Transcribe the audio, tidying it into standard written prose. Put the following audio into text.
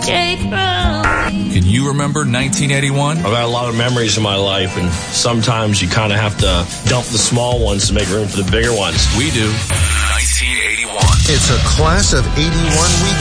Can you remember 1981? I've got a lot of memories in my life, and sometimes you kind of have to dump the small ones to make room for the bigger ones. We do. 1981. It's a class of 81 week.